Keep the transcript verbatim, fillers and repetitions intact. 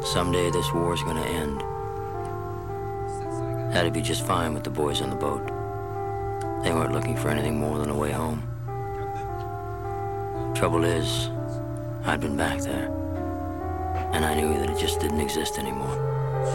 Someday this war's gonna end. That'd be just fine with the boys on the boat. They weren't looking for anything more than a way home. Trouble is, I'd been back there, and I knew that it just didn't exist anymore.